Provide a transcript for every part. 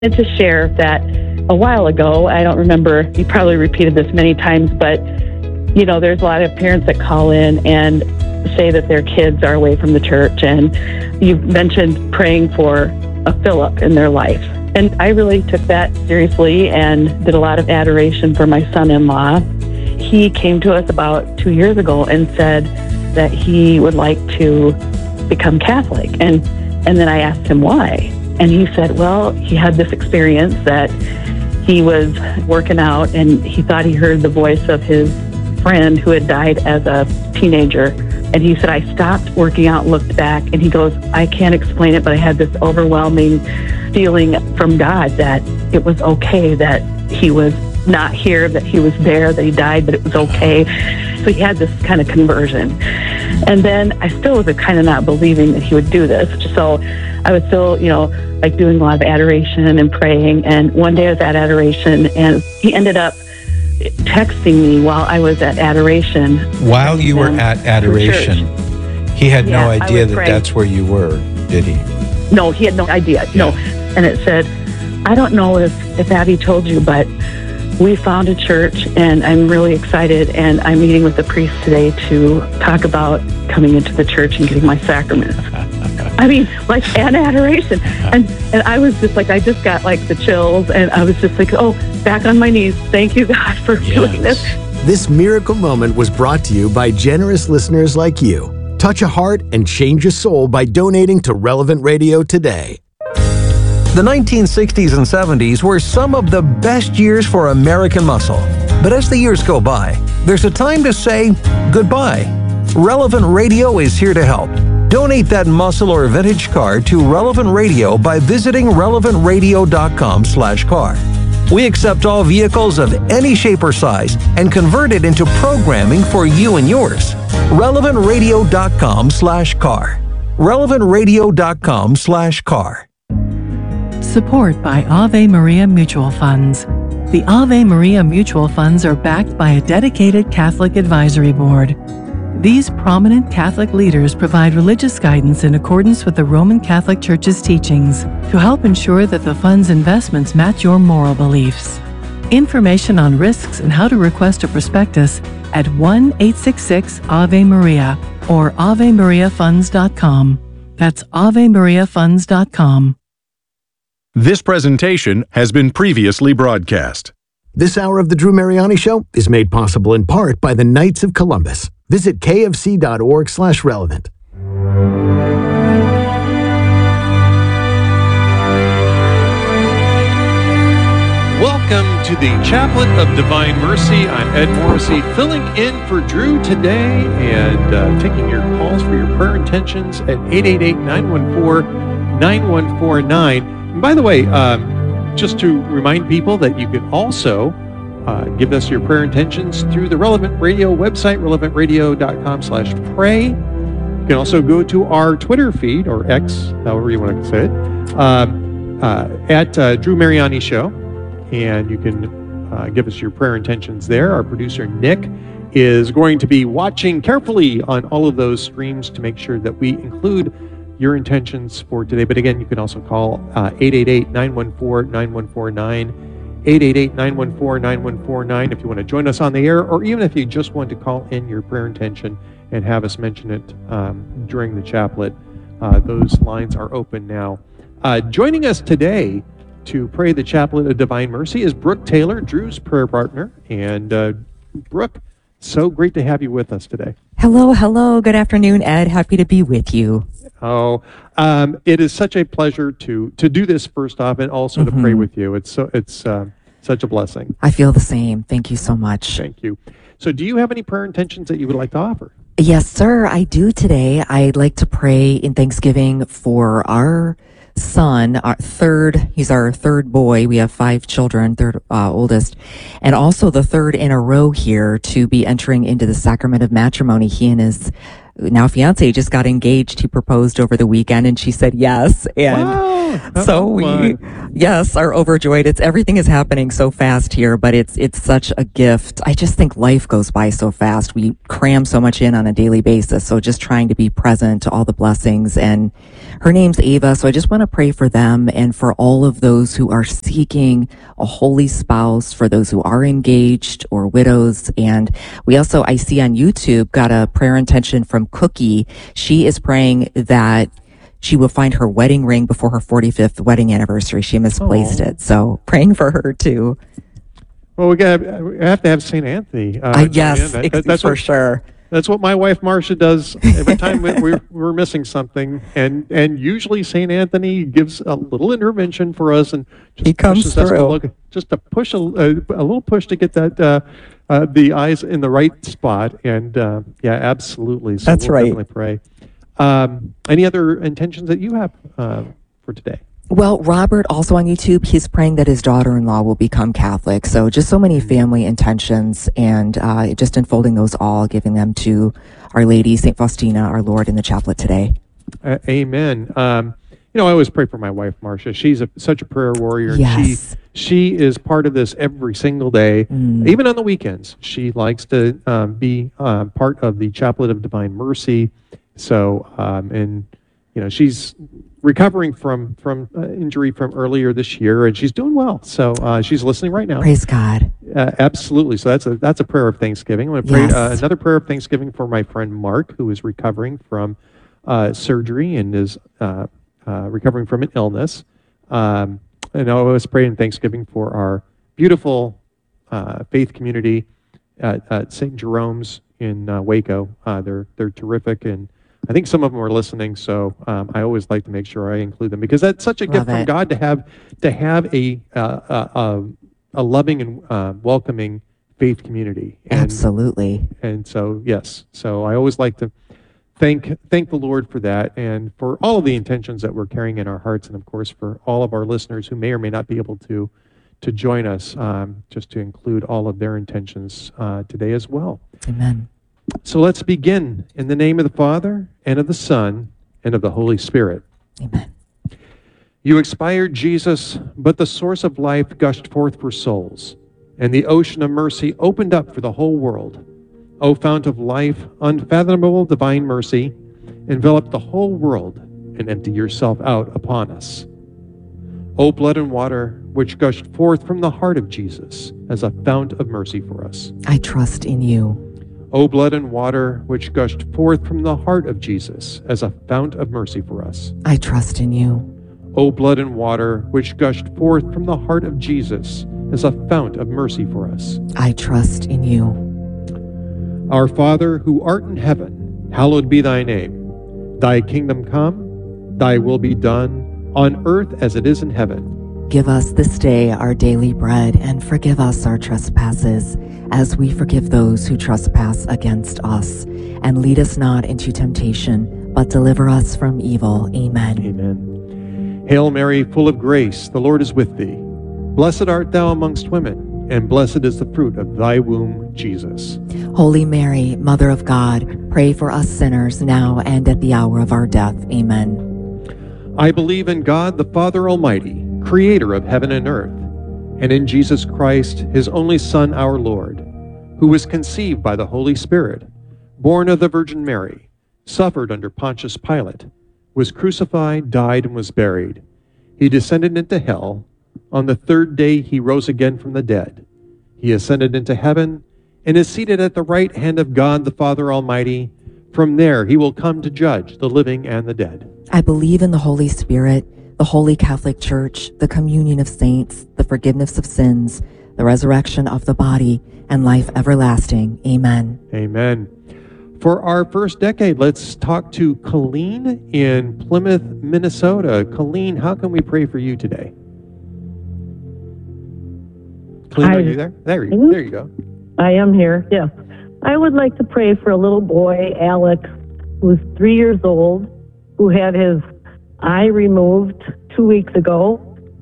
And to share that a while ago, I don't remember, you probably repeated this many times, but, you know, there's a lot of parents that call in and say that their kids are away from the church. And you mentioned praying for a Philip in their life. And I really took that seriously and did a lot of adoration for my son-in-law. He came to us about 2 years ago and said that he would like to become Catholic. And then I asked him why. And he said, well, he had this experience that he was working out and he thought he heard the voice of his friend who had died as a teenager. And he said, I stopped working out, looked back, and he goes, I can't explain it, but I had this overwhelming feeling from God that it was okay that he was not here, that he was there, that he died, but it was okay. So he had this kind of conversion. And then I still was kind of not believing that he would do this. So I was still, you know, like doing a lot of adoration and praying. And one day I was at adoration and he ended up texting me while I was at adoration. While you were at adoration, he had no idea that that's where you were, did he? No, he had no idea. Yeah. No. And it said, I don't know if Abby told you, but we found a church and I'm really excited and I'm meeting with the priest today to talk about coming into the church and getting my sacraments. I mean, like an adoration. And I was just like, I just got like the chills and I was just like, oh, back on my knees. Thank you, God, for doing this. This miracle moment was brought to you by generous listeners like you. Touch a heart and change a soul by donating to Relevant Radio today. The 1960s and 70s were some of the best years for American muscle. But as the years go by, there's a time to say goodbye. Relevant Radio is here to help. Donate that muscle or vintage car to Relevant Radio by visiting relevantradio.com/car. We accept all vehicles of any shape or size and convert it into programming for you and yours. relevantradio.com/car. relevantradio.com/car. Support by Ave Maria Mutual Funds. The Ave Maria Mutual Funds are backed by a dedicated Catholic advisory board. These prominent Catholic leaders provide religious guidance in accordance with the Roman Catholic Church's teachings to help ensure that the fund's investments match your moral beliefs. Information on risks and how to request a prospectus at 1-866-AVE-MARIA or AveMariaFunds.com. That's AveMariaFunds.com. This presentation has been previously broadcast. This hour of the Drew Mariani Show is made possible in part by the Knights of Columbus. Visit kfc.org/relevant. Welcome to the Chaplet of Divine Mercy. I'm Ed Morrissey, filling in for Drew today and taking your calls for your prayer intentions at 888-914-9149. And by the way, just to remind people that you can also give us your prayer intentions through the Relevant Radio website, relevantradio.com/pray. You can also go to our Twitter feed, or X, however you want to say it, at Drew Mariani Show, and you can give us your prayer intentions there. Our producer, Nick, is going to be watching carefully on all of those streams to make sure that we include your intentions for today. But again, you can also call 888-914-9149, 888-914-9149 if you want to join us on the air, or even if you just want to call in your prayer intention and have us mention it during the chaplet. Those lines are open now. Joining us today to pray the Chaplet of Divine Mercy is Brooke Taylor, Drew's prayer partner. And Brooke, so great to have you with us today. Hello. Good afternoon, Ed. Happy to be with you. Oh, it is such a pleasure to do this first off, and also to pray with you. It's such a blessing. I feel the same. Thank you so much. Thank you. So do you have any prayer intentions that you would like to offer? Yes, sir, I do today. I'd like to pray in Thanksgiving for our son, he's our third boy. We have 5 children, third oldest, and also the third in a row here to be entering into the sacrament of matrimony. He and his now fiance just got engaged. He proposed over the weekend and she said yes. And wow, so we, yes, are overjoyed. Everything is happening so fast here, but it's such a gift. I just think life goes by so fast. We cram so much in on a daily basis. So just trying to be present to all the blessings. And her name's Ava. So I just want to pray for them and for all of those who are seeking a holy spouse, for those who are engaged or widows. And we also, I see on YouTube, got a prayer intention from Cookie. She is praying that she will find her wedding ring before her 45th wedding anniversary. She misplaced it. So praying for her too. Well, we have to have St. Anthony. Yes, that's for sure. That's what my wife Marcia does every time we're missing something, and usually St. Anthony gives a little intervention for us, and just he comes through. Just to push a little push to get that the eyes in the right spot, and yeah, absolutely. So that's right. Definitely pray. Any other intentions that you have for today? Well, Robert, also on YouTube, he's praying that his daughter-in-law will become Catholic. So just so many family intentions, and just unfolding those all, giving them to Our Lady, St. Faustina, our Lord, in the chaplet today. Amen. I always pray for my wife, Marcia. She's such a prayer warrior. Yes. She is part of this every single day, even on the weekends. She likes to be part of the Chaplet of Divine Mercy. So, she's recovering from injury from earlier this year, and she's doing well. So she's listening right now. Praise God. Absolutely. So that's a prayer of thanksgiving. I'm going to pray another prayer of thanksgiving for my friend Mark, who is recovering from surgery and is recovering from an illness. And I always pray in thanksgiving for our beautiful faith community at St. Jerome's in Waco. They're terrific, and I think some of them are listening, so I always like to make sure I include them, because that's such a gift from God to have a loving and welcoming faith community. Absolutely. And so yes, so I always like to thank the Lord for that, and for all of the intentions that we're carrying in our hearts, and of course for all of our listeners who may or may not be able to join us, just to include all of their intentions today as well. Amen. So let's begin in the name of the Father, and of the Son, and of the Holy Spirit. Amen. You expired, Jesus, but the source of life gushed forth for souls, and the ocean of mercy opened up for the whole world. O fount of life, unfathomable divine mercy, envelop the whole world and empty yourself out upon us. O blood and water, which gushed forth from the heart of Jesus as a fount of mercy for us. I trust in you. O blood and water, which gushed forth from the heart of Jesus as a fount of mercy for us. I trust in you. O blood and water, which gushed forth from the heart of Jesus as a fount of mercy for us. I trust in you. Our Father, who art in heaven, hallowed be thy name. Thy kingdom come, thy will be done, on earth as it is in heaven. Give us this day our daily bread, and forgive us our trespasses, as we forgive those who trespass against us. And lead us not into temptation, but deliver us from evil. Amen. Amen. Hail Mary, full of grace, the Lord is with thee. Blessed art thou amongst women, and blessed is the fruit of thy womb, Jesus. Holy Mary, Mother of God, pray for us sinners now and at the hour of our death. Amen. I believe in God, the Father Almighty, creator of heaven and earth, and in Jesus Christ, his only Son, our Lord, who was conceived by the Holy Spirit, born of the Virgin Mary, suffered under Pontius Pilate, was crucified, died, and was buried. He descended into hell. On the third day he rose again from the dead. He ascended into heaven and is seated at the right hand of God the Father Almighty. From there he will come to judge the living and the dead. I believe in the Holy Spirit, the Holy Catholic Church, the communion of saints, the forgiveness of sins, the resurrection of the body, and life everlasting. Amen. Amen. For our first decade, let's talk to Colleen in Plymouth, Minnesota. Colleen, how can we pray for you today? Colleen, are you there? There you go. I am here, yeah. I would like to pray for a little boy, Alec, who's 3 years old, who had his eye removed 2 weeks ago.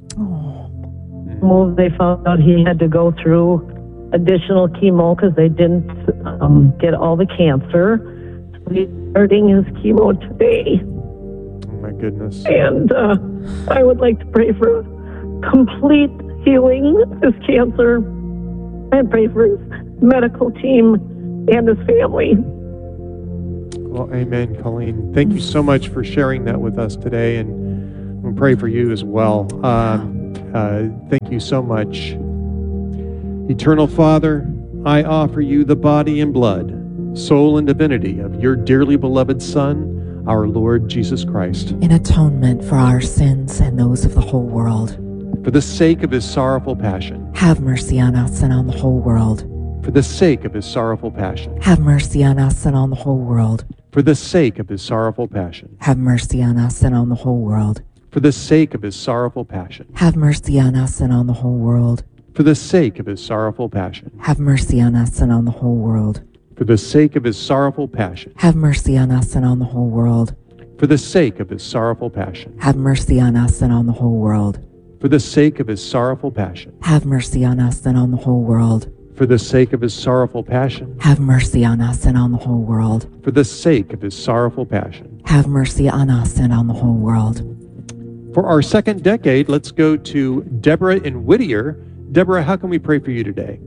They found out he had to go through additional chemo because they didn't get all the cancer. actually starting his chemo today. Oh, my goodness. And I would like to pray for complete healing of his cancer and pray for his medical team and his family. Well, amen, Colleen. Thank you so much for sharing that with us today, and we'll pray for you as well. Thank you so much. Eternal Father, I offer you the body and blood, soul and divinity of your dearly beloved Son, our Lord Jesus Christ, in atonement for our sins and those of the whole world. For the sake of his sorrowful passion, Have mercy on us and on the whole world. for the sake of his sorrowful passion, Have mercy on us and on the whole world. for the sake of his sorrowful passion, Have mercy on us and on the whole world. for the sake of his sorrowful passion, Have mercy on us and on the whole world. for the sake of his sorrowful passion, Have mercy on us and on the whole world. for the sake of his sorrowful passion, Have mercy on us and on the whole world. for the sake of his sorrowful passion, Have mercy on us and on the whole world. for the sake of his sorrowful passion, Have mercy on us and on the whole world. for the sake of his sorrowful passion, Have mercy on us and on the whole world. for the sake of his sorrowful passion. Have mercy on us and on the whole world. For our second decade, let's go to Deborah in Whittier. Deborah, how can we pray for you today?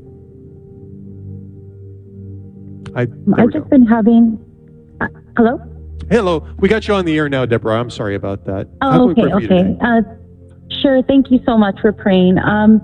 I've just been having. Hello? Hello. We got you on the air now, Deborah. I'm sorry about that. How Oh, can we pray for you okay. today? Sure. Thank you so much for praying.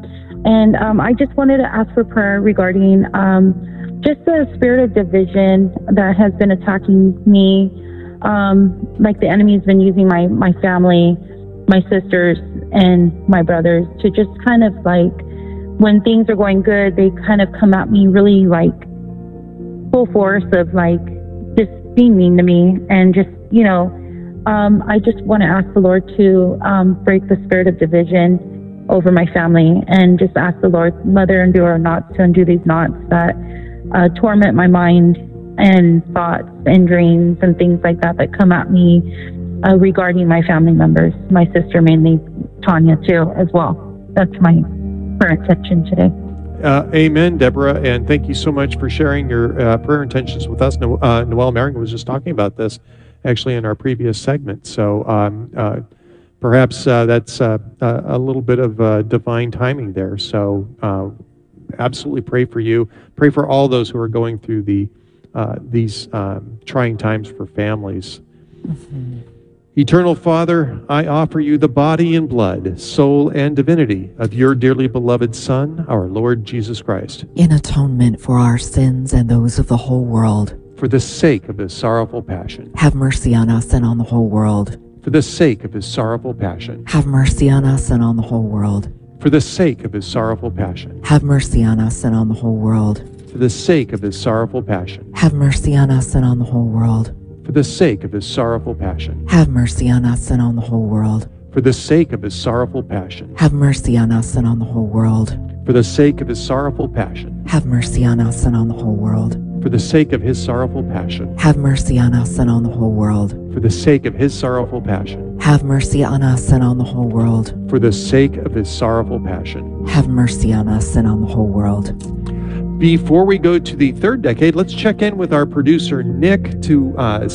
I just wanted to ask for prayer regarding just the spirit of division that has been attacking me. Like the enemy's been using my family, my sisters, and my brothers to just kind of like, when things are going good, they kind of come at me really like full force of like just being mean to me and just, I just want to ask the Lord to break the spirit of division over my family and just ask the Lord, whether undo or not to undo these knots that torment my mind and thoughts and dreams and things like that that come at me regarding my family members, my sister mainly, Tanya too, as well. That's my prayer intention today. Amen, Deborah, and thank you so much for sharing your prayer intentions with us. Noelle Marion was just talking about this actually in our previous segment. So perhaps that's a little bit of divine timing there. So absolutely pray for you. Pray for all those who are going through these trying times for families. Mm-hmm. Eternal Father, I offer you the body and blood, soul and divinity of your dearly beloved Son, our Lord Jesus Christ, in atonement for our sins and those of the whole world. for the sake of his sorrowful passion, Have mercy on us and on the whole world. for the sake of his sorrowful passion, Have mercy on us and on the whole world. for the sake of his sorrowful passion, Have mercy on us and on the whole world. for the sake of his sorrowful passion, Have mercy on us and on the whole world. for the sake of his sorrowful passion, Have mercy on us and on the whole world. for the sake of his sorrowful passion, Have mercy on us and on the whole world. for the sake of his sorrowful passion, Have mercy on us and on the whole world. for the sake of his sorrowful passion, Have mercy on us and on the whole world. for the sake of his sorrowful passion, Have mercy on us and on the whole world. for the sake of his sorrowful passion. Have mercy on us and on the whole world. Before we go to the third decade, let's check in with our producer Nick to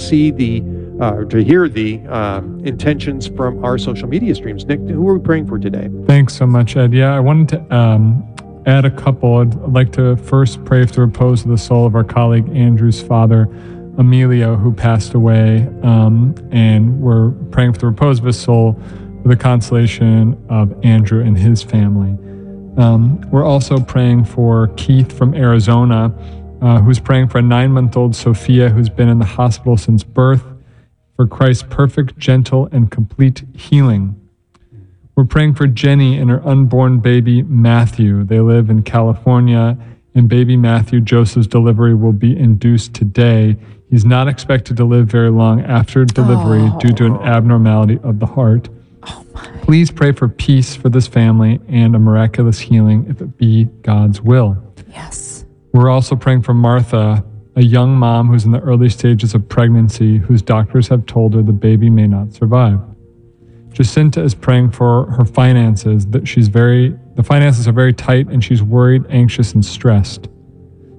hear the intentions from our social media streams. Nick, who are we praying for today? Thanks so much, Ed. Yeah, I wanted to add a couple. I'd like to first pray for the repose of the soul of our colleague Andrew's father, Emilio, who passed away, and we're praying for the repose of his soul, for the consolation of Andrew and his family. We're also praying for Keith from Arizona, who's praying for a 9-month-old Sophia who's been in the hospital since birth, for Christ's perfect, gentle, and complete healing. We're praying for Jenny and her unborn baby, Matthew. They live in California, and baby Matthew, Joseph's delivery will be induced today. He's not expected to live very long after delivery due to an abnormality of the heart. Please pray for peace for this family and a miraculous healing if it be God's will. Yes. We're also praying for Martha, a young mom who's in the early stages of pregnancy, whose doctors have told her the baby may not survive. Jacinta is praying for her finances, that the finances are very tight and she's worried, anxious, and stressed.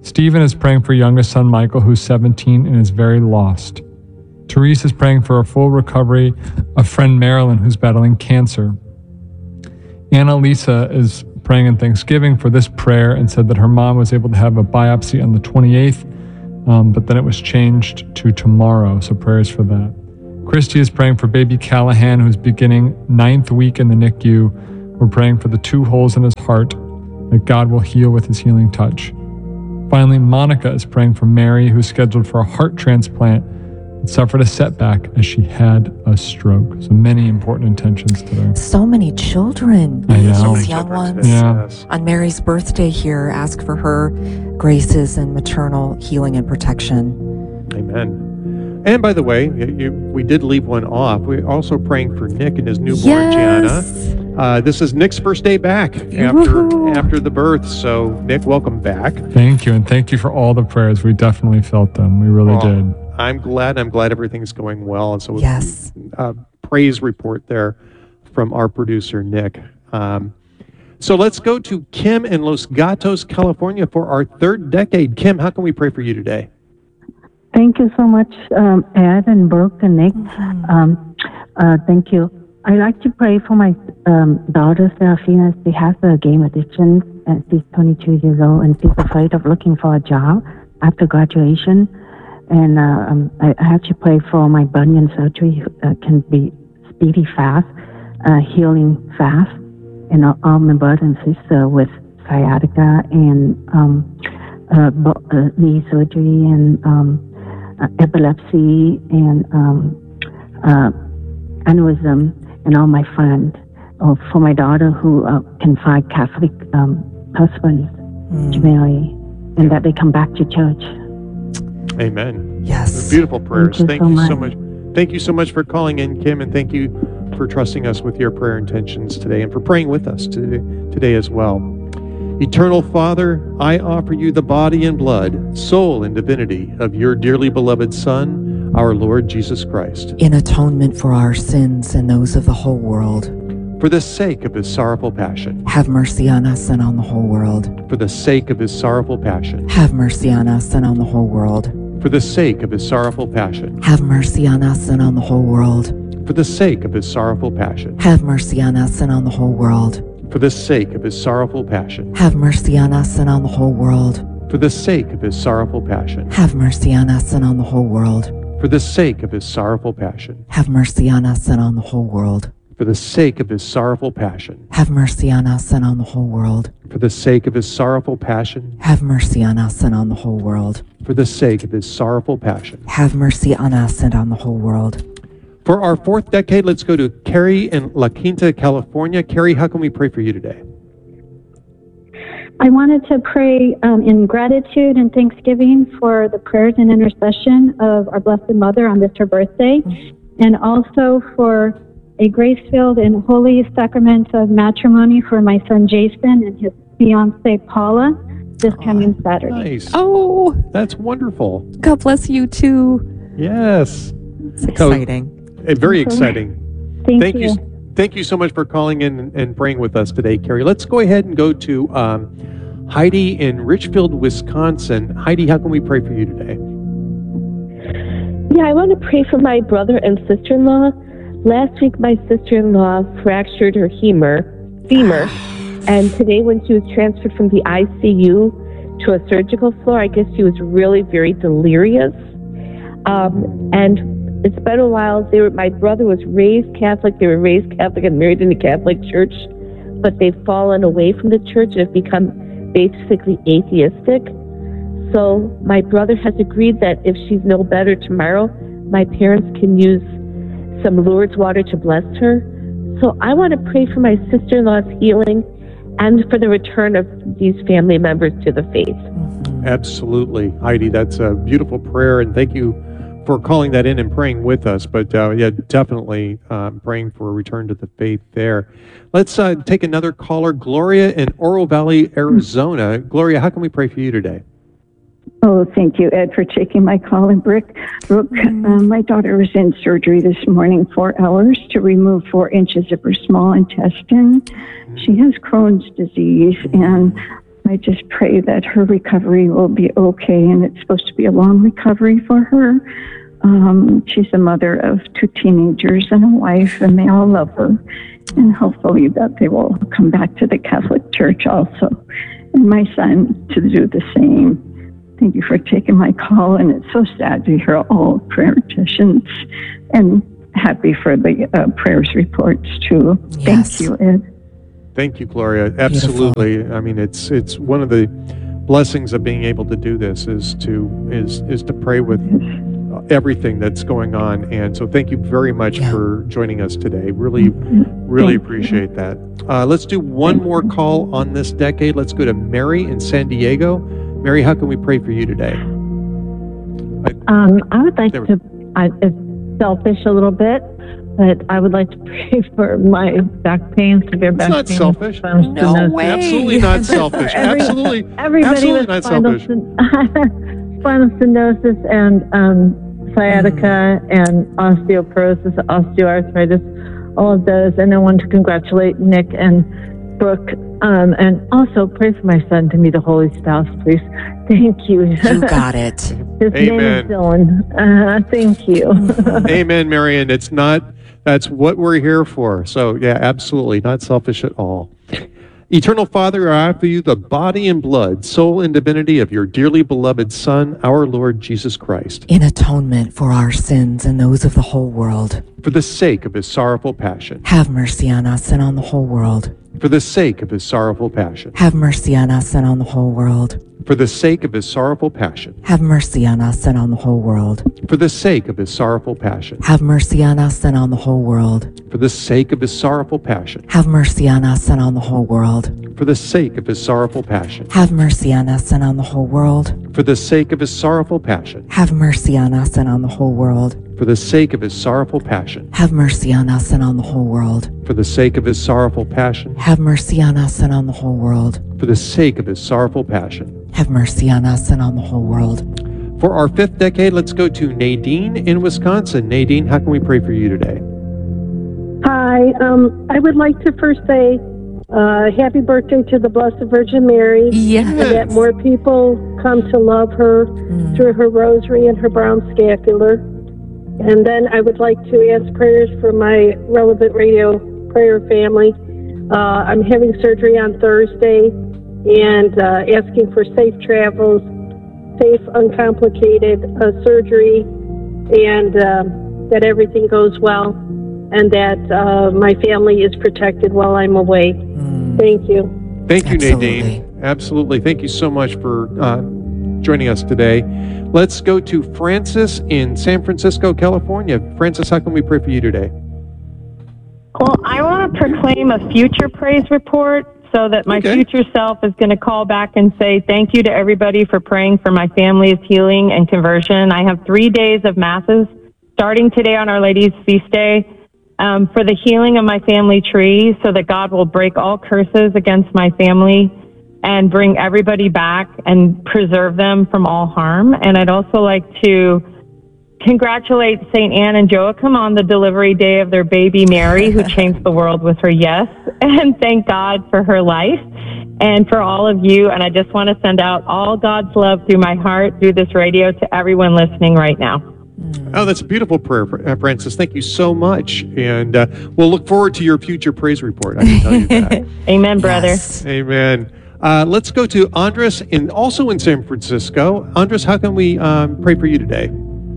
Stephen is praying for youngest son Michael, who's 17 and is very lost. Therese is praying for a full recovery of friend Marilyn, who's battling cancer. Annalisa is praying in Thanksgiving for this prayer and said that her mom was able to have a biopsy on the 28th, but then it was changed to tomorrow, so prayers for that. Christy is praying for baby Callahan, who's beginning 9th week in the NICU. We're praying for the 2 holes in his heart, that God will heal with his healing touch. Finally, Monica is praying for Mary, who's scheduled for a heart transplant and suffered a setback as she had a stroke. So many important intentions today. So many children. I know. These young ones. Yeah. On Mary's birthday here, ask for her graces and maternal healing and protection. Amen. And by the way, we did leave one off. We're also praying for Nick and his newborn, Yes. Gianna. This is Nick's first day back after the birth. So, Nick, welcome back. Thank you, and thank you for all the prayers. We definitely felt them. We really did. I'm glad everything's going well. And so, Yes. Praise report there from our producer, Nick. So let's go to Kim in Los Gatos, California for our 3rd decade. Kim, how can we pray for you today? Thank you so much, Ed and Brooke and Nick. Thank you. I'd like to pray for my daughter, Serafina. She has a game addiction, and she's 22 years old, and she's afraid of looking for a job after graduation. And I have to pray for my bunion surgery can be speedy, fast, healing fast, and all my brothers and sisters with sciatica and knee surgery and epilepsy and aneurysm, and all my friends. For my daughter who can find Catholic husbands to marry, and that they come back to church. Amen. Yes. Beautiful prayers. Thank you so much. Thank you so much for calling in, Kim, and thank you for trusting us with your prayer intentions today and for praying with us today as well. Eternal Father, I offer you the body and blood, soul and divinity of your dearly beloved Son, our Lord Jesus Christ, In atonement for our sins and those of the whole world. for the sake of his sorrowful passion. Have mercy on us and on the whole world. For the sake of his sorrowful passion. Have mercy on us and on the whole world. For the sake of his sorrowful passion. Have mercy on us and on the whole world. For the sake of his sorrowful passion. Have mercy on us and on the whole world. For the sake of his sorrowful passion. Have mercy on us and on the whole world. For the sake of his sorrowful passion. Have mercy on us and on the whole world. For the sake of his sorrowful passion. Have mercy on us and on the whole world. For the sake of his sorrowful passion. Have mercy on us and on the whole world. For the sake of his sorrowful passion. Have mercy on us and on the whole world. For the sake of his sorrowful passion. Have mercy on us and on the whole world. For our 4th decade, let's go to Carrie in La Quinta, California. Carrie, how can we pray for you today? I wanted to pray in gratitude and thanksgiving for the prayers and intercession of our Blessed Mother on this her birthday, and also for a grace-filled and holy sacrament of matrimony for my son Jason and his fiancée Paula this coming Saturday. Nice. Oh, that's wonderful. God bless you too. Yes. It's exciting. Very exciting. Thank you. Thank you so much for calling in and praying with us today, Carrie. Let's go ahead and go to Heidi in Richfield, Wisconsin. Heidi, how can we pray for you today? Yeah, I want to pray for my brother and sister-in-law. Last week, my sister-in-law fractured her femur, and today when she was transferred from the ICU to a surgical floor, I guess she was really very delirious. And it's been a while. My brother was raised Catholic. They were raised Catholic and married in a Catholic church, but they've fallen away from the church and have become basically atheistic. So my brother has agreed that if she's no better tomorrow, my parents can use some Lourdes water to bless her. So I want to pray for my sister-in-law's healing and for the return of these family members to the faith. Absolutely. Heidi, that's a beautiful prayer, and thank you for calling that in and praying with us. But yeah, definitely praying for a return to the faith there. Let's take another caller, Gloria in Oro Valley, Arizona. Gloria, how can we pray for you today? Oh, thank you, Ed, for taking my call. And Brooke, my daughter was in surgery this morning, 4 hours, to remove 4 inches of her small intestine. She has Crohn's disease, and I just pray that her recovery will be okay, and it's supposed to be a long recovery for her. She's a mother of 2 teenagers and a wife, and they all love her. And hopefully that they will come back to the Catholic Church also. And my son to do the same. Thank you for taking my call, and it's so sad to hear all prayer petitions, and happy for the prayers reports too. Yes. Thank you, Ed. Thank you, Gloria. Absolutely. Beautiful. I mean, it's one of the blessings of being able to do this is to pray with everything that's going on. And so thank you very much for joining us today. Really appreciate that. Let's do one more call on this decade. Let's go to Mary in San Diego. Mary, how can we pray for you today? I would like to, it's selfish a little bit, but I would like to pray for my back pain, severe back pain. It's not selfish. No way. Absolutely not selfish. Everybody with not spinal, selfish. spinal stenosis and sciatica and osteoporosis, osteoarthritis, all of those. And I want to congratulate Nick and Brooke, and also pray for my son to meet a holy spouse, please. Thank you. You got it. His name is Dylan. Thank you. Amen, Marion. That's what we're here for. So, yeah, absolutely. Not selfish at all. Eternal Father, I offer you the body and blood, soul and divinity of your dearly beloved Son, our Lord Jesus Christ. In atonement for our sins and those of the whole world. For the sake of his sorrowful passion. Have mercy on us and on the whole world. For the sake of his sorrowful passion. Have mercy on us and on the whole world. For the sake of his sorrowful passion. Have mercy on us and on the whole world. For the sake of his sorrowful passion. Have mercy on us and on the whole world. For the sake of his sorrowful passion. Have mercy on us and on the whole world. For the sake of his sorrowful passion. Have mercy on us and on the whole world. For the sake of his sorrowful passion. Have mercy on us and on the whole world. For the sake of his sorrowful passion. Have mercy on us and on the whole world. For the sake of his sorrowful passion. Have mercy on us and on the whole world. For the sake of his sorrowful passion. Have mercy on us and on the whole world. For our 5th decade, let's go to Nadine in Wisconsin. Nadine, how can we pray for you today? Hi, I would like to first say happy birthday to the Blessed Virgin Mary. Yes. And that more people come to love her through her rosary and her brown scapular. And then I would like to ask prayers for my Relevant Radio prayer family. I'm having surgery on Thursday and asking for safe travels, safe, uncomplicated surgery, and that everything goes well, and that my family is protected while I'm away. Thank you. Thank you, Absolutely. Nadine. Absolutely. Thank you so much for joining us today. Let's go to Francis in San Francisco, California. Francis, how can we pray for you today? Well, I want to proclaim a future praise report so that my future self is going to call back and say thank you to everybody for praying for my family's healing and conversion. I have 3 days of masses starting today on Our Lady's feast day for the healing of my family tree so that God will break all curses against my family and bring everybody back and preserve them from all harm. And I'd also like to congratulate St. Anne and Joachim on the delivery day of their baby Mary, who changed the world with her yes, and thank God for her life and for all of you. And I just want to send out all God's love through my heart, through this radio, to everyone listening right now. Oh, that's a beautiful prayer, Francis. Thank you so much. And we'll look forward to your future praise report. I can tell you that. Amen, brother. Yes. Amen. Let's go to Andres, also in San Francisco. Andres, how can we pray for you today?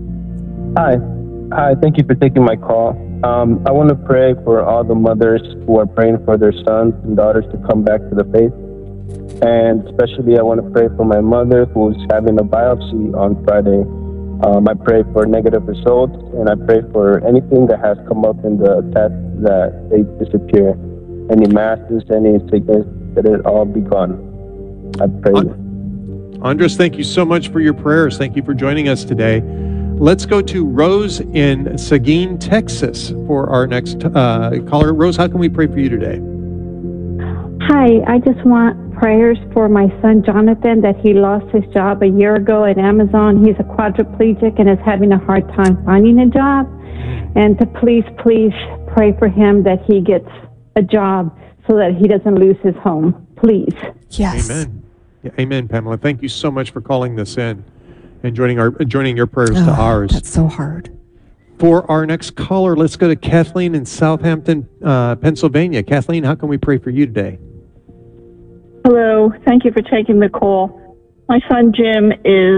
Hi. Thank you for taking my call. I want to pray for all the mothers who are praying for their sons and daughters to come back to the faith. And especially I want to pray for my mother who's having a biopsy on Friday. I pray for negative results, and I pray for anything that has come up in the test that they disappear. Any masses, any sickness, that it all be gone. I pray. Andres, thank you so much for your prayers. Thank you for joining us today. Let's go to Rose in Seguin, Texas for our next caller. Rose, how can we pray for you today? Hi, I just want prayers for my son Jonathan that he lost his job a year ago at Amazon. He's a quadriplegic and is having a hard time finding a job. And to please pray for him that he gets a job so that he doesn't lose his home. Please. Yes. Amen. Yeah, amen, Pamela. Thank you so much for calling this in and joining your prayers to ours. That's so hard. For our next caller, let's go to Kathleen in Southampton, Pennsylvania. Kathleen, how can we pray for you today? Hello. Thank you for taking the call. My son Jim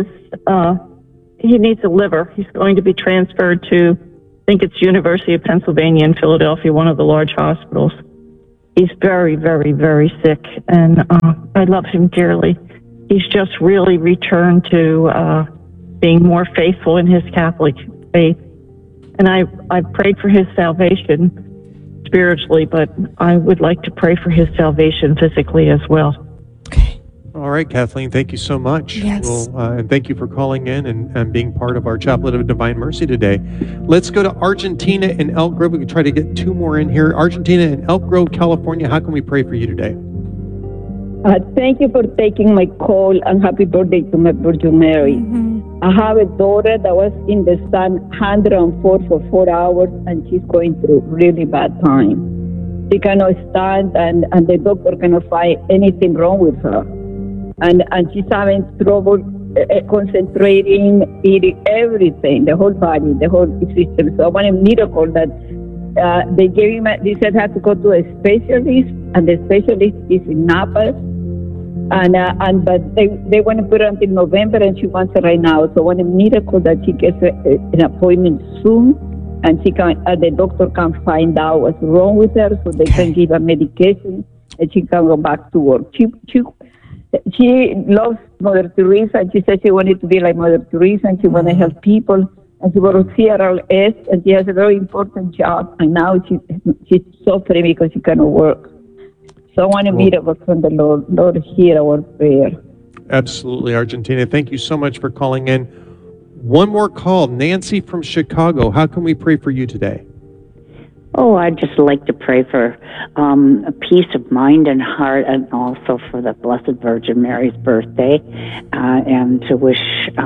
he needs a liver. He's going to be transferred to, I think it's University of Pennsylvania in Philadelphia, one of the large hospitals. He's very, very, very sick, and I love him dearly. He's just really returned to being more faithful in his Catholic faith. And I prayed for his salvation spiritually, but I would like to pray for his salvation physically as well. All right, Kathleen, thank you so much. Yes. And thank you for calling in and being part of our Chaplet of Divine Mercy today. Let's go to Argentina in Elk Grove. We can try to get two more in here. Argentina in Elk Grove, California. How can we pray for you today? Thank you for taking my call, and happy birthday to my Virgin Mary. I have a daughter that was in the sun 104 for 4 hours, and she's going through really bad time. She cannot stand, and the doctor cannot find anything wrong with her. And she's having trouble concentrating, eating everything, the whole body, the whole system. So I want a miracle that they said I had to go to a specialist, and the specialist is in Napa. But they want to put her until November, and she wants it right now. So I want a miracle that she gets an appointment soon, and the doctor can find out what's wrong with her, so they can give her medication, and she can go back to work. She loves Mother Teresa, and she said she wanted to be like Mother Teresa, and she wanted to help people. And she was to CRLS, and she has a very important job, and now she's suffering because she cannot work. So I want to meet up from the Lord. Lord, hear our prayer. Absolutely, Argentina. Thank you so much for calling in. One more call. Nancy from Chicago. How can we pray for you today? Oh, I'd just like to pray for a peace of mind and heart, and also for the Blessed Virgin Mary's birthday, and to wish,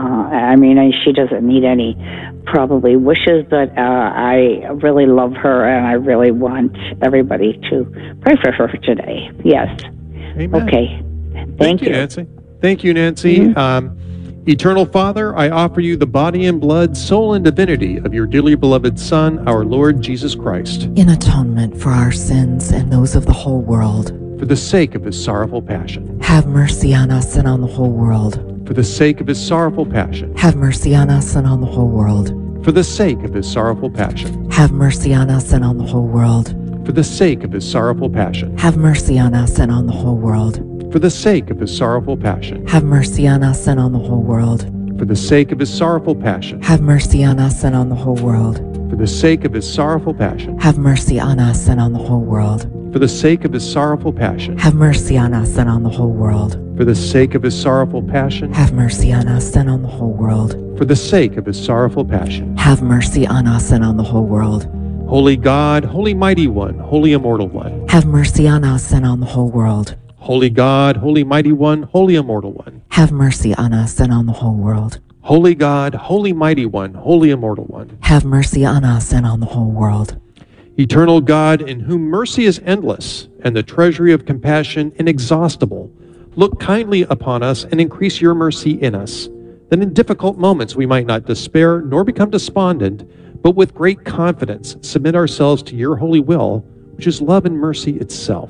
she doesn't need any probably wishes, but I really love her, and I really want everybody to pray for her today. Yes. Amen. Okay. Thank you, Nancy. Thank you, Nancy. Mm-hmm. Eternal Father, I offer you the body and blood, soul and divinity of your dearly beloved Son, our Lord Jesus Christ, in atonement for our sins and those of the whole world. For the sake of his sorrowful passion. Have mercy on us and on the whole world. For the sake of his sorrowful passion. Have mercy on us and on the whole world. For the sake of his sorrowful passion. Have mercy on us and on the whole world. For the sake of his sorrowful passion. Have mercy on us and on the whole world. For the sake of his sorrowful passion. Have mercy on us and on the whole world. For the sake of his sorrowful passion. Have mercy on us and on the whole world. For the sake of his sorrowful passion. Have mercy on us and on the whole world. For the sake of his sorrowful passion. Have mercy on us and on the whole world. For the sake of his sorrowful passion. Have mercy on us and on the whole world. For the sake of his sorrowful passion. Have mercy on us and on the whole world. Holy God, Holy Mighty One, Holy Immortal One. Have mercy on us and on the whole world. Holy God, Holy Mighty One, Holy Immortal One. Have mercy on us and on the whole world. Holy God, Holy Mighty One, Holy Immortal One. Have mercy on us and on the whole world. Eternal God, in whom mercy is endless and the treasury of compassion inexhaustible, look kindly upon us and increase your mercy in us, that in difficult moments we might not despair nor become despondent, but with great confidence submit ourselves to your holy will, which is love and mercy itself.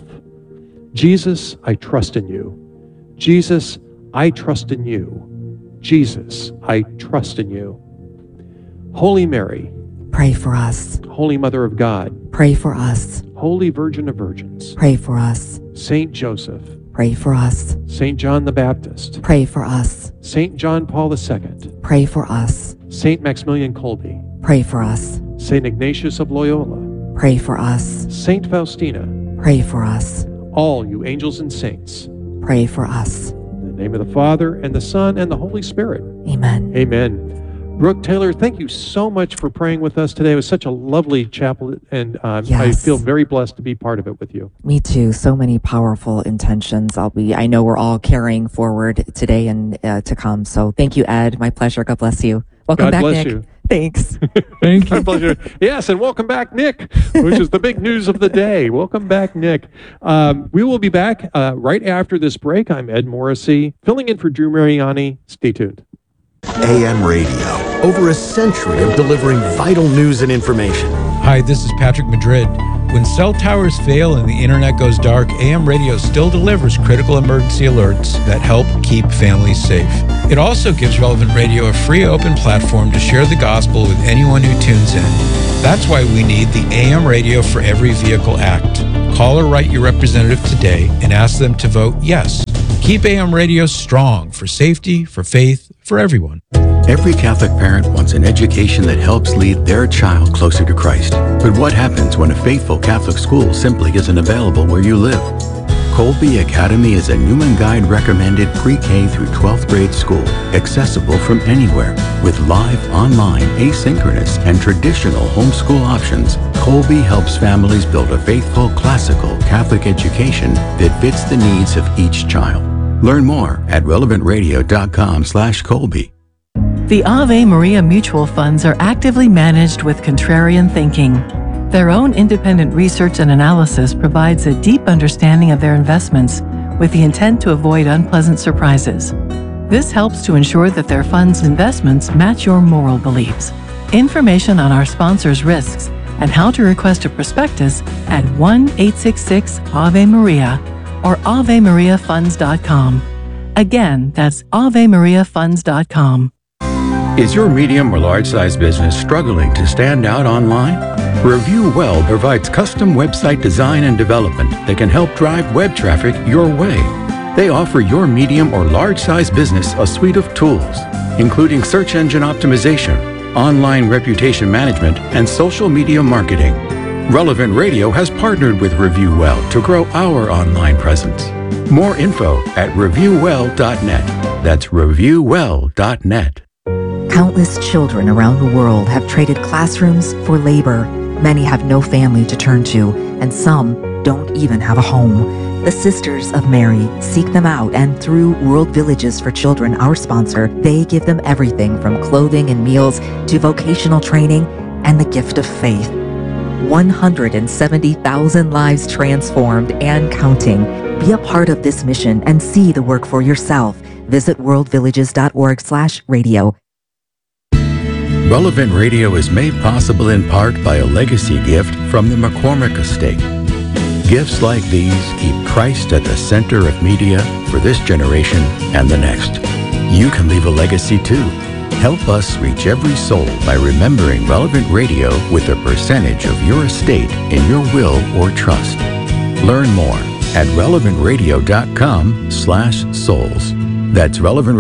Jesus, I trust in you. Jesus, I trust in you. Jesus, I trust in you. Holy Mary, pray for us. Holy Mother of God, pray for us. Holy Virgin of Virgins, pray for us. Saint Joseph, pray for us. Saint John the Baptist, pray for us. Saint John Paul II, pray for us. Saint Maximilian Kolbe, pray for us. Saint Ignatius of Loyola, pray for us. Saint Faustina, pray for us. All you angels and saints, pray for us. In the name of the Father, and the Son, and the Holy Spirit. Amen. Amen. Brooke Taylor, thank you so much for praying with us today. It was such a lovely chapel, and I feel very blessed to be part of it with you. Me too. So many powerful intentions. I know we're all carrying forward today and to come. So thank you, Ed. My pleasure. God bless you. Welcome back, Nick. God bless you. Thanks. Thank you. My pleasure. Yes, and welcome back, Nick, which is the big news of the day. Welcome back, Nick. We will be back right after this break. I'm Ed Morrissey, filling in for Drew Mariani. Stay tuned. AM radio, over a century of delivering vital news and information. Hi, this is Patrick Madrid. When cell towers fail and the internet goes dark, AM radio still delivers critical emergency alerts that help keep families safe. It also gives Relevant Radio a free open platform to share the gospel with anyone who tunes in. That's why we need the AM Radio for Every Vehicle Act. Call or write your representative today and ask them to vote yes. Keep AM radio strong for safety, for faith, for everyone. Every Catholic parent wants an education that helps lead their child closer to Christ. But what happens when a faithful Catholic school simply isn't available where you live? Colby Academy is a Newman Guide recommended pre-K through 12th grade school, accessible from anywhere. With live, online, asynchronous, and traditional homeschool options, Colby helps families build a faithful, classical Catholic education that fits the needs of each child. Learn more at relevantradio.com/Colby. The Ave Maria Mutual Funds are actively managed with contrarian thinking. Their own independent research and analysis provides a deep understanding of their investments with the intent to avoid unpleasant surprises. This helps to ensure that their funds' investments match your moral beliefs. Information on our sponsors' risks and how to request a prospectus at 1-866-AVE-MARIA or AveMariaFunds.com. Again, that's AveMariaFunds.com. Is your medium or large size business struggling to stand out online? Review Well provides custom website design and development that can help drive web traffic your way. They offer your medium or large size business a suite of tools, including search engine optimization, online reputation management, and social media marketing. Relevant Radio has partnered with Review Well to grow our online presence. More info at reviewwell.net. That's reviewwell.net. Countless children around the world have traded classrooms for labor. Many have no family to turn to, and some don't even have a home. The Sisters of Mary seek them out, and through World Villages for Children, our sponsor, they give them everything from clothing and meals to vocational training and the gift of faith. 170,000 lives transformed and counting. Be a part of this mission and see the work for yourself. Visit worldvillages.org/radio. Relevant Radio is made possible in part by a legacy gift from the McCormick Estate. Gifts like these keep Christ at the center of media for this generation and the next. You can leave a legacy too. Help us reach every soul by remembering Relevant Radio with a percentage of your estate in your will or trust. Learn more at relevantradio.com/souls. That's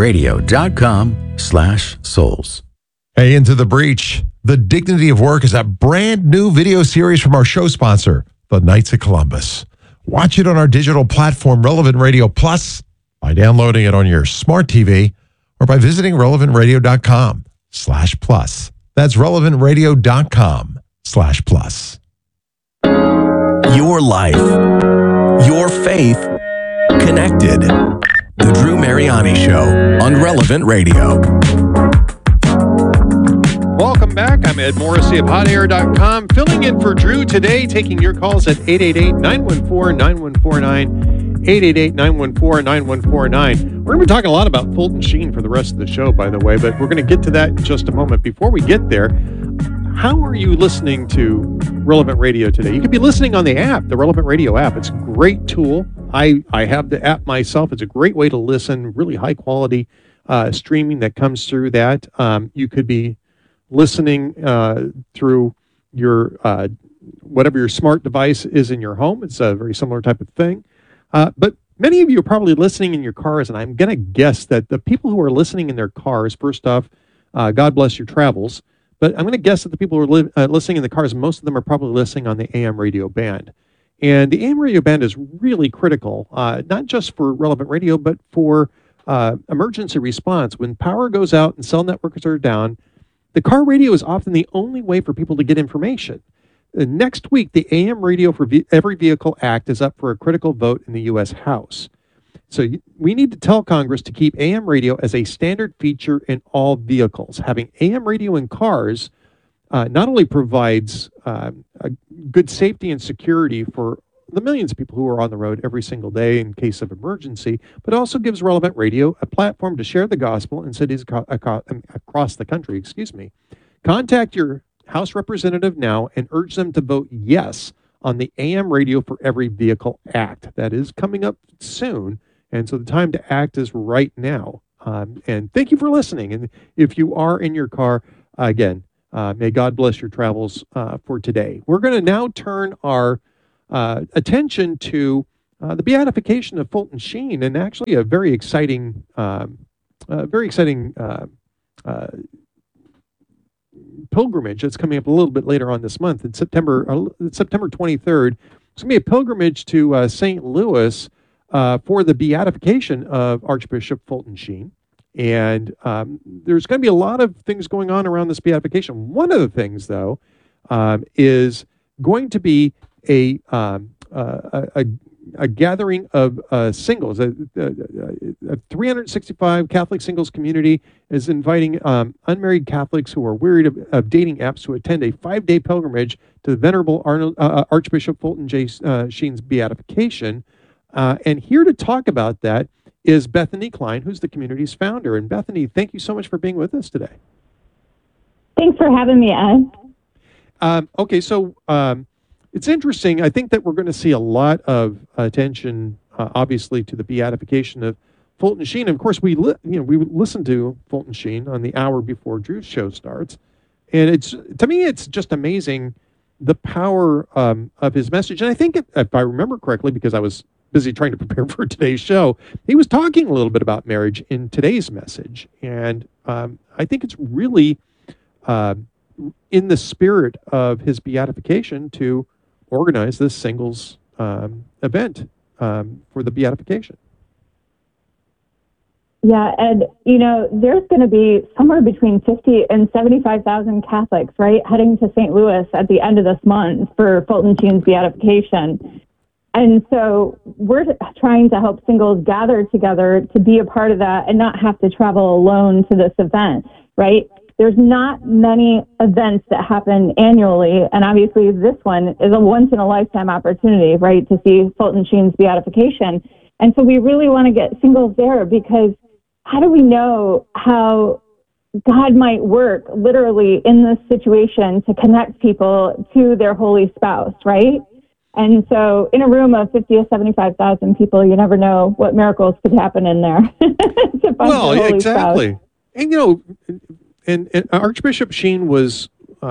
relevantradio.com/souls. Hey, Into the Breach. The Dignity of Work is a brand new video series from our show sponsor, the Knights of Columbus. Watch it on our digital platform, Relevant Radio Plus, by downloading it on your smart TV or by visiting relevantradio.com/plus. That's relevantradio.com/plus. Your life, your faith, connected. The Drew Mariani Show on Relevant Radio. Welcome back. I'm Ed Morrissey of HotAir.com, filling in for Drew today, taking your calls at 888-914-9149, 888-914-9149. We're going to be talking a lot about Fulton Sheen for the rest of the show, by the way, but we're going to get to that in just a moment. Before we get there, how are you listening to Relevant Radio today? You could be listening on the app, the Relevant Radio app. It's a great tool. I have the app myself. It's a great way to listen, really high quality streaming that comes through that. You could be listening through your whatever your smart device is in your home. It's a very similar type of thing. But many of you are probably listening in your cars, and I'm going to guess that the people who are listening in their cars, first off, God bless your travels. But I'm going to guess that the people who are listening in the cars, most of them are probably listening on the AM radio band. And the AM radio band is really critical, not just for Relevant Radio, but for emergency response. When power goes out and cell networks are down, the car radio is often the only way for people to get information. Next week, the AM Radio for Every Vehicle Act is up for a critical vote in the U.S. House. we need to tell Congress to keep AM radio as a standard feature in all vehicles. Having AM radio in cars not only provides a good safety and security for the millions of people who are on the road every single day in case of emergency, but also gives Relevant Radio a platform to share the gospel in cities across the country. Contact your House representative now and urge them to vote yes on the AM Radio for Every Vehicle Act. That is coming up soon, and so the time to act is right now. And thank you for listening. And if you are in your car, again, may God bless your travels for today. We're going to now turn our attention to the beatification of Fulton Sheen, and actually a very exciting pilgrimage that's coming up a little bit later on this month. In September 23rd, it's going to be a pilgrimage to St. Louis for the beatification of Archbishop Fulton Sheen. And there's going to be a lot of things going on around this beatification. One of the things, though, is going to be a gathering of singles. A 365 Catholic singles community is inviting unmarried Catholics who are wearied of dating apps to attend a 5-day pilgrimage to the Venerable Archbishop Fulton J. Sheen's beatification. And here to talk about that is Bethany Klein, who's the community's founder. And Bethany, thank you so much for being with us today. Thanks for having me, Ed. Okay, so it's interesting. I think that we're going to see a lot of attention, obviously, to the beatification of Fulton Sheen. And of course, we listen to Fulton Sheen on the hour before Drew's show starts, and to me, it's just amazing the power of his message. And I think, if I remember correctly, because I was busy trying to prepare for today's show, he was talking a little bit about marriage in today's message, and I think it's really in the spirit of his beatification to organize this singles event for the beatification. Yeah, Ed, there's going to be somewhere between 50 and 75,000 Catholics, right, heading to St. Louis at the end of this month for Fulton Sheen's beatification. And so we're trying to help singles gather together to be a part of that and not have to travel alone to this event, right? There's not many events that happen annually, and obviously this one is a once-in-a-lifetime opportunity, right, to see Fulton Sheen's beatification. And so we really want to get singles there, because how do we know how God might work literally in this situation to connect people to their holy spouse, right? And so in a room of 50 to 75,000 people, you never know what miracles could happen in there. To find Well, the holy exactly. spouse. And, and Archbishop Sheen was,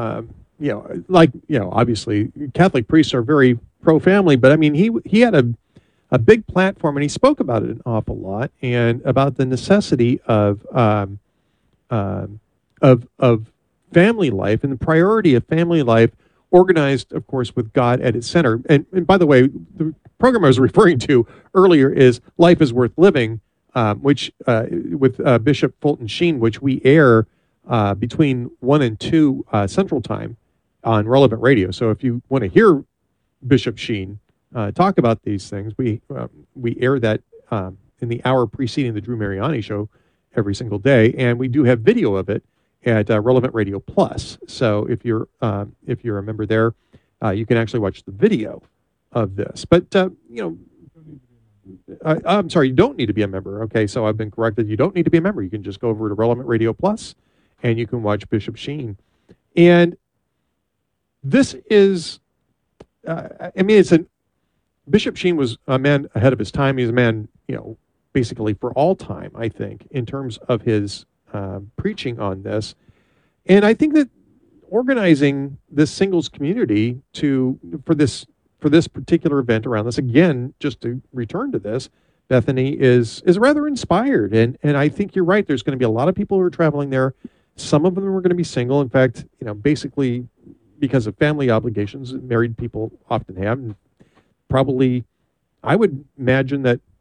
obviously Catholic priests are very pro-family, but I mean, he had a big platform, and he spoke about it an awful lot, and about the necessity of family life and the priority of family life, organized, of course, with God at its center. And by the way, the program I was referring to earlier is Life is Worth Living, which with Bishop Fulton Sheen, which we air between 1 and 2 Central Time on Relevant Radio. So if you want to hear Bishop Sheen talk about these things, we air that in the hour preceding the Drew Mariani show every single day, and we do have video of it at Relevant Radio Plus. So if you're a member there, you can actually watch the video of this. But I'm sorry, you don't need to be a member. Okay, so I've been corrected. You don't need to be a member. You can just go over to Relevant Radio Plus, and you can watch Bishop Sheen. And this is, Bishop Sheen was a man ahead of his time. He's a man, basically for all time, I think, in terms of his preaching on this. And I think that organizing this singles community for this particular event around this, again, just to return to this, Bethany is rather inspired. And I think you're right. There's going to be a lot of people who are traveling there. Some of them are going to be single. In fact, basically because of family obligations, married people often have. And probably, I would imagine that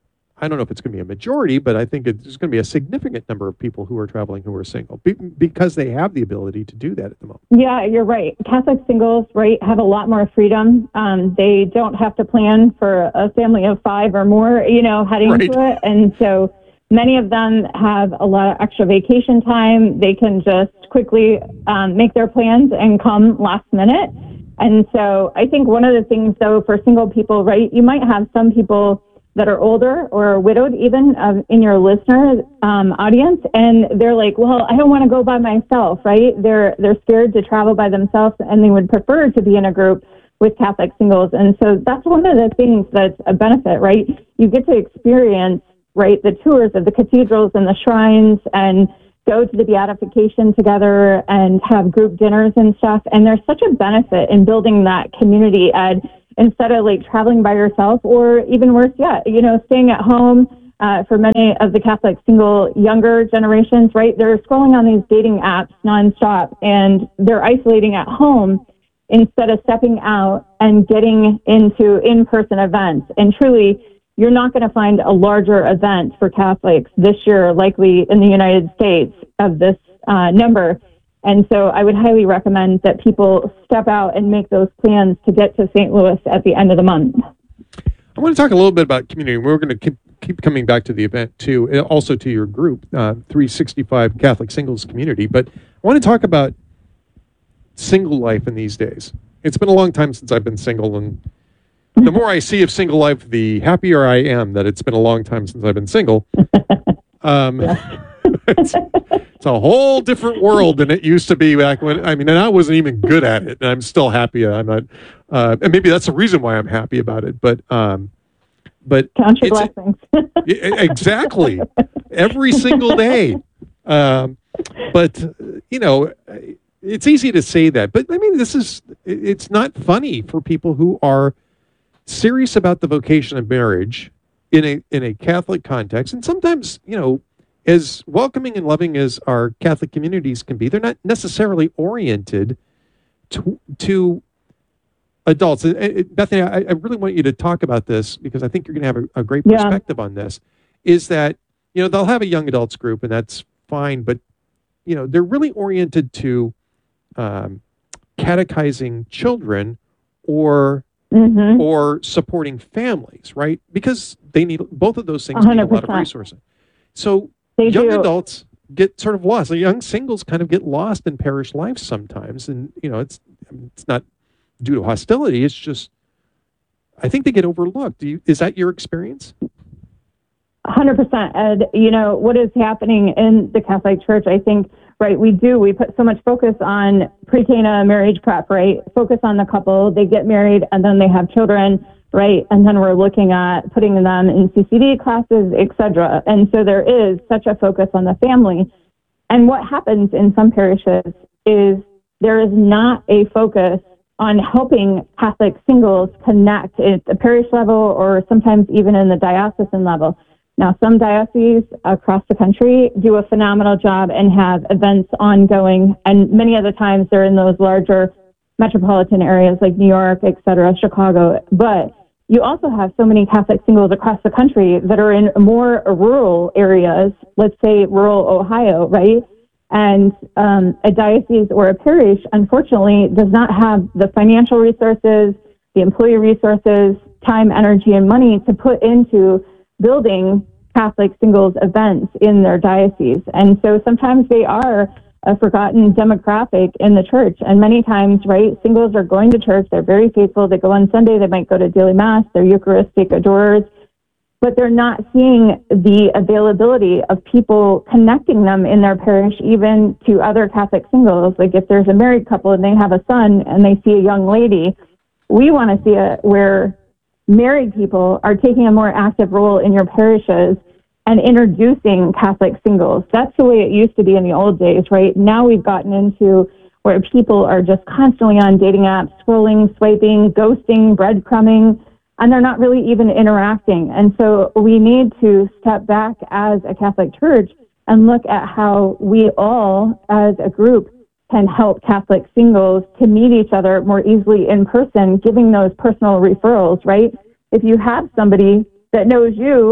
I don't know if it's going to be a majority, but I think there's going to be a significant number of people who are traveling who are single because they have the ability to do that at the moment. Yeah, you're right. Catholic singles, right, have a lot more freedom. They don't have to plan for a family of 5 or more, heading Right. into it. And so many of them have a lot of extra vacation time. They can just quickly make their plans and come last minute. And so I think one of the things, though, for single people, right, you might have some people that are older or widowed even in your listener audience, and they're like, well, I don't want to go by myself, right? They're scared to travel by themselves, and they would prefer to be in a group with Catholic singles. And so that's one of the things that's a benefit, right? You get to experience, right, the tours of the cathedrals and the shrines and go to the beatification together and have group dinners and stuff. And there's such a benefit in building that community, Ed, instead of like traveling by yourself, or even worse yet, staying at home. For many of the Catholic single younger generations, right, they're scrolling on these dating apps nonstop, and they're isolating at home instead of stepping out and getting into in-person events. And truly, you're not going to find a larger event for Catholics this year, likely in the United States, of this number. And so I would highly recommend that people step out and make those plans to get to St. Louis at the end of the month. I want to talk a little bit about community. We're going to keep coming back to the event, too, and also to your group, 365 Catholic Singles Community. But I want to talk about single life in these days. It's been a long time since I've been single, and the more I see of single life, the happier I am that it's been a long time since I've been single. It's a whole different world than it used to be back when, and I wasn't even good at it, and I'm still happy. I'm not, and maybe that's the reason why I'm happy about it, but count your blessings. Exactly. Every single day. But, it's easy to say that, but it's not funny for people who are serious about the vocation of marriage in a Catholic context. And sometimes, as welcoming and loving as our Catholic communities can be, they're not necessarily oriented to adults. Bethany, I really want you to talk about this because I think you're going to have a great perspective on this, is that, they'll have a young adults group and that's fine, but, they're really oriented to catechizing children or supporting families, right? Because they need both of those things, need a lot of resources. So young adults get sort of lost. The young singles kind of get lost in parish life sometimes, and it's not due to hostility. It's just I think they get overlooked. Is that your experience? 100%, Ed. What is happening in the Catholic Church, I think, right, we put so much focus on pre-Cana marriage prep, right? Focus on the couple, they get married, and then they have children, right? And then we're looking at putting them in CCD classes, etc. And so there is such a focus on the family. And what happens in some parishes is there is not a focus on helping Catholic singles connect at the parish level or sometimes even in the diocesan level. Now, some dioceses across the country do a phenomenal job and have events ongoing, and many of the times they're in those larger metropolitan areas like New York, et cetera, Chicago. But you also have so many Catholic singles across the country that are in more rural areas, let's say rural Ohio, right? And a diocese or a parish, unfortunately, does not have the financial resources, the employee resources, time, energy, and money to put into building Catholic singles events in their diocese. And so sometimes they are a forgotten demographic in the church. And many times, right, singles are going to church, they're very faithful, they go on Sunday, they might go to daily mass, they're Eucharistic adorers, but they're not seeing the availability of people connecting them in their parish, even to other Catholic singles. Like if there's a married couple and they have a son and they see a young lady, we want to see it where married people are taking a more active role in your parishes and introducing Catholic singles. That's the way it used to be in the old days, right? Now we've gotten into where people are just constantly on dating apps, scrolling, swiping, ghosting, breadcrumbing, and they're not really even interacting. And so we need to step back as a Catholic Church and look at how we all, as a group, can help Catholic singles to meet each other more easily in person, giving those personal referrals, right? If you have somebody that knows you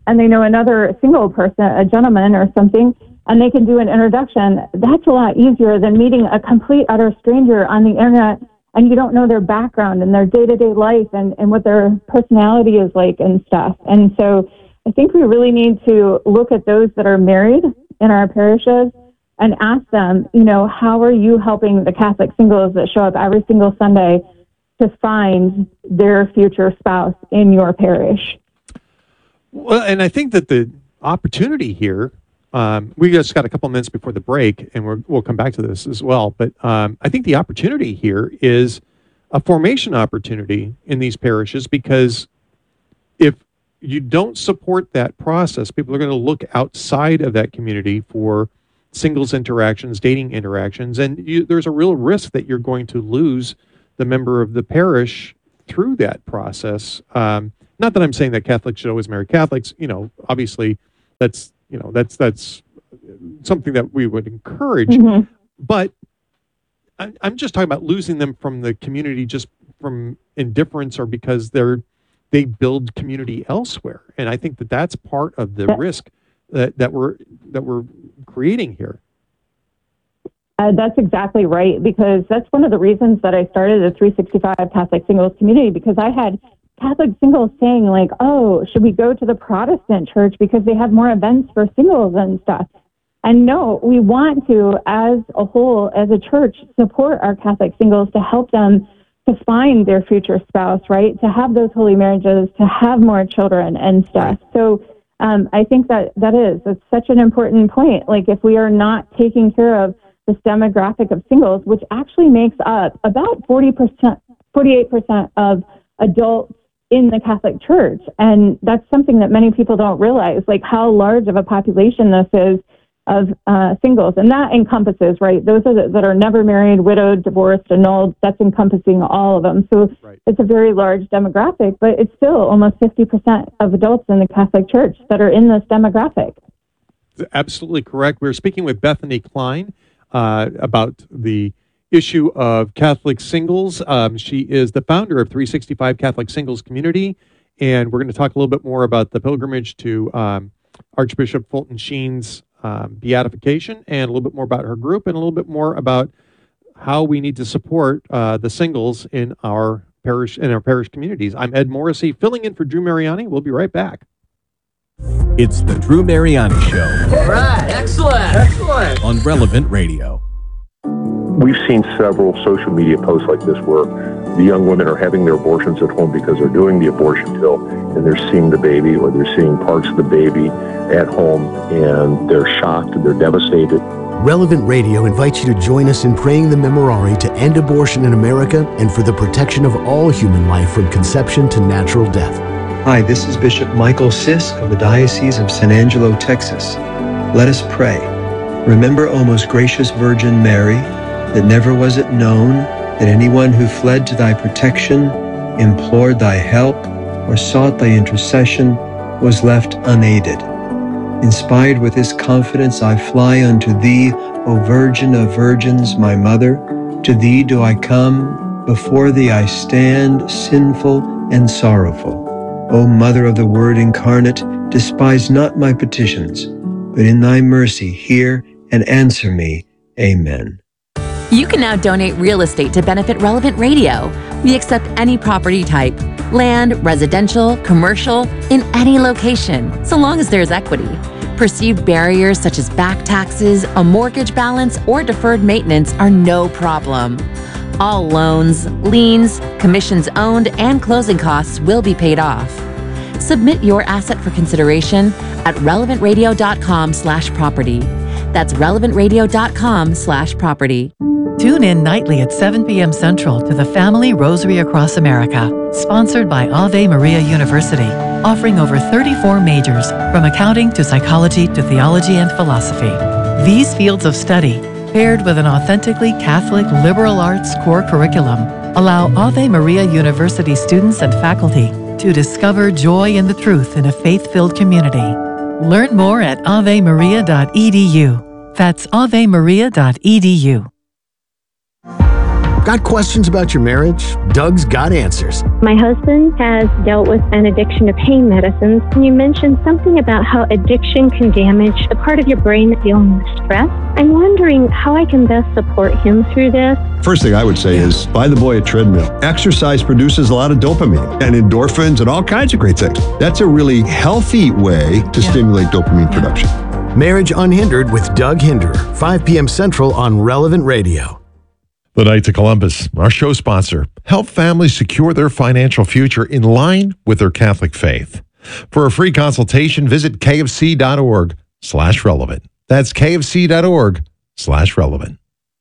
and they know another single person, a gentleman or something, and they can do an introduction. That's a lot easier than meeting a complete utter stranger on the internet, and you don't know their background and their day-to-day life and what their personality is like and stuff. And so I think we really need to look at those that are married in our parishes and ask them, how are you helping the Catholic singles that show up every single Sunday to find their future spouse in your parish? Well, and I think that the opportunity here, we just got a couple minutes before the break, and we'll come back to this as well. But I think the opportunity here is a formation opportunity in these parishes, because if you don't support that process, people are going to look outside of that community for singles interactions, dating interactions, and there's a real risk that you're going to lose the member of the parish through that process. Not that I'm saying that Catholics should always marry Catholics. Obviously, that's something that we would encourage. Mm-hmm. But I'm just talking about losing them from the community just from indifference or because they build community elsewhere. And I think that that's part of the risk that we're creating here. That's exactly right, because that's one of the reasons that I started the 365 Catholic Singles community, because I had Catholic singles saying like, oh, should we go to the Protestant church because they have more events for singles and stuff? And no, we want to, as a whole, as a church, support our Catholic singles to help them to find their future spouse, right? To have those holy marriages, to have more children and stuff. So I think it's such an important point. Like, if we are not taking care of this demographic of singles, which actually makes up about 48% of adults in the Catholic Church. And that's something that many people don't realize, like how large of a population this is of singles. And that encompasses, right, those that are never married, widowed, divorced, annulled. That's encompassing all of them. So It's a very large demographic, but it's still almost 50% of adults in the Catholic Church that are in this demographic. Absolutely correct. We're speaking with Bethany Klein about the issue of Catholic singles. She is the founder of 365 Catholic Singles Community, and we're going to talk a little bit more about the pilgrimage to Archbishop Fulton Sheen's beatification, and a little bit more about her group, and a little bit more about how we need to support the singles in our parish communities. I'm Ed Morrissey, filling in for Drew Mariani. We'll be right back. It's the Drew Mariani Show. All right, excellent. On Relevant Radio. We've seen several social media posts like this where the young women are having their abortions at home because they're doing the abortion pill and they're seeing the baby, or they're seeing parts of the baby at home, and they're shocked and they're devastated. Relevant Radio invites you to join us in praying the Memorare to end abortion in America and for the protection of all human life from conception to natural death. Hi, this is Bishop Michael Sisk of the Diocese of San Angelo, Texas. Let us pray. Remember, O most gracious Virgin Mary, that never was it known that anyone who fled to thy protection, implored thy help, or sought thy intercession was left unaided. Inspired with this confidence, I fly unto thee, O Virgin of Virgins, my Mother. To thee do I come, before thee I stand, sinful and sorrowful. O Mother of the Word incarnate, despise not my petitions, but in thy mercy hear and answer me. Amen. You can now donate real estate to benefit Relevant Radio. We accept any property type, land, residential, commercial, in any location, so long as there's equity. Perceived barriers such as back taxes, a mortgage balance, or deferred maintenance are no problem. All loans, liens, commissions owned, and closing costs will be paid off. Submit your asset for consideration at relevantradio.com/property. That's relevantradio.com/property. Tune in nightly at 7 p.m. Central to the Family Rosary Across America, sponsored by Ave Maria University, offering over 34 majors, from accounting to psychology to theology and philosophy. These fields of study, paired with an authentically Catholic liberal arts core curriculum, allow Ave Maria University students and faculty to discover joy in the truth in a faith-filled community. Learn more at avemaria.edu. That's avemaria.edu. Got questions about your marriage? Doug's got answers. My husband has dealt with an addiction to pain medicines. You mentioned something about how addiction can damage the part of your brain that's dealing with stress. I'm wondering how I can best support him through this. First thing I would say is buy the boy a treadmill. Exercise produces a lot of dopamine and endorphins and all kinds of great things. That's a really healthy way to stimulate dopamine production. Marriage Unhindered with Doug Hinderer, 5 p.m. Central on Relevant Radio. The Knights of Columbus, our show sponsor, help families secure their financial future in line with their Catholic faith. For a free consultation, visit kfc.org/relevant. That's kfc.org/relevant.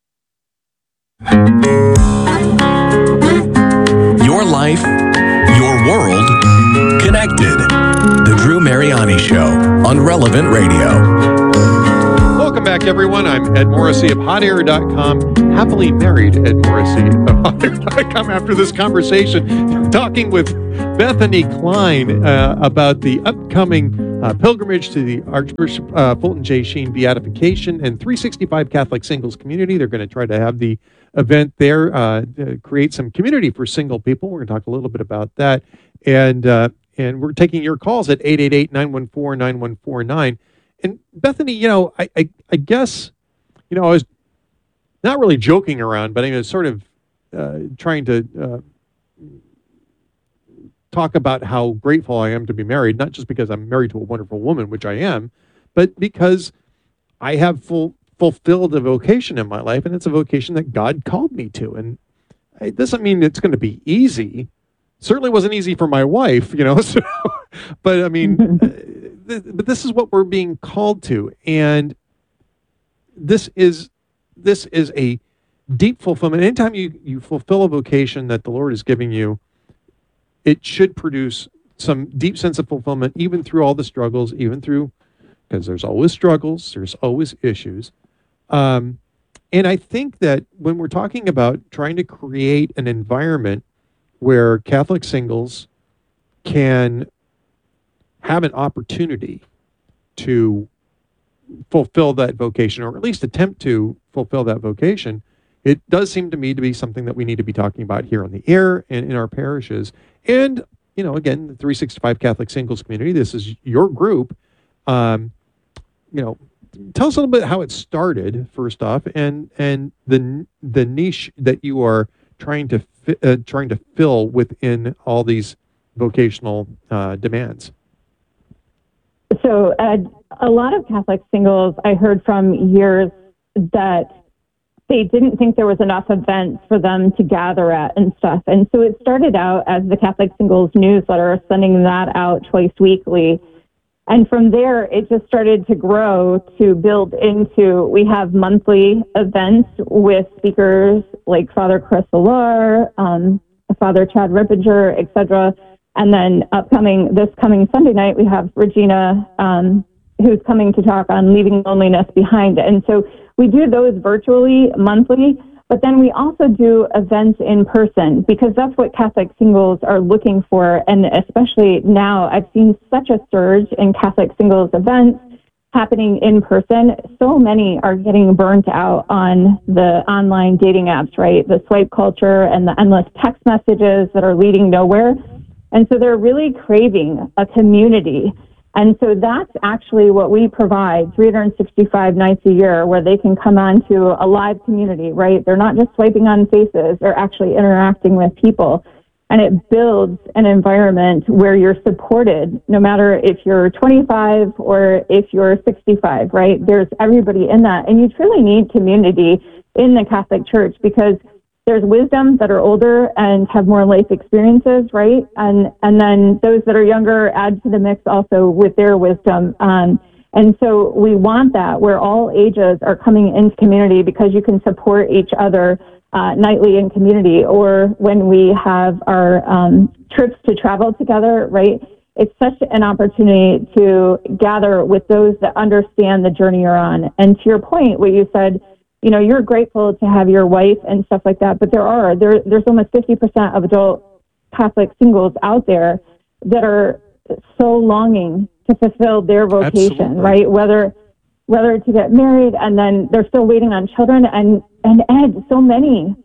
Your life, your world, connected. The Drew Mariani Show on Relevant Radio. Welcome back, everyone. I'm Ed Morrissey of HotAir.com. Happily married Ed Morrissey of HotAir.com after this conversation, talking with Bethany Klein about the upcoming pilgrimage to the Archbishop Fulton J. Sheen beatification and 365 Catholic Singles Community. They're going to try to have the event there, to create some community for single people. We're going to talk a little bit about that. And we're taking your calls at 888-914-9149. And Bethany, I guess, I was not really joking around, but I was sort of trying to talk about how grateful I am to be married, not just because I'm married to a wonderful woman, which I am, but because I have fulfilled a vocation in my life, and it's a vocation that God called me to. And it doesn't mean it's going to be easy. Certainly wasn't easy for my wife, so, but I mean, but this is what we're being called to. And this is a deep fulfillment. Anytime you fulfill a vocation that the Lord is giving you, it should produce some deep sense of fulfillment, even through all the struggles, because there's always struggles, there's always issues. And I think that when we're talking about trying to create an environment where Catholic singles can have an opportunity to fulfill that vocation, or at least attempt to fulfill that vocation, it does seem to me to be something that we need to be talking about here on the air and in our parishes. And, again, the 365 Catholic Singles Community, this is your group. Tell us a little bit how it started, first off, and the niche that you are trying to fill within all these vocational demands. So a lot of Catholic singles, I heard from years that they didn't think there was enough events for them to gather at and stuff. And so it started out as the Catholic Singles newsletter, sending that out twice weekly. And from there, it just started to grow to build into, we have monthly events with speakers like Father Chris Alar, Father Chad Rippinger, etc. And then this coming Sunday night, we have Regina, who's coming to talk on leaving loneliness behind. And so we do those virtually monthly, but then we also do events in person, because that's what Catholic singles are looking for. And especially now, I've seen such a surge in Catholic singles events happening in person. So many are getting burnt out on the online dating apps, right? The swipe culture and the endless text messages that are leading nowhere. And so they're really craving a community. And so that's actually what we provide 365 nights a year, where they can come on to a live community, right? They're not just swiping on faces, they're actually interacting with people. And it builds an environment where you're supported, no matter if you're 25 or if you're 65, right? There's everybody in that. And you truly need community in the Catholic Church, because there's wisdom that are older and have more life experiences, right? And then those that are younger add to the mix also with their wisdom. And so we want that, where all ages are coming into community, because you can support each other nightly in community, or when we have our trips to travel together, right? It's such an opportunity to gather with those that understand the journey you're on. And to your point, what you said, you're grateful to have your wife and stuff like that, but there's almost 50% of adult Catholic singles out there that are so longing to fulfill their vocation, absolutely, right? Whether to get married, and then they're still waiting on children. And Ed, so many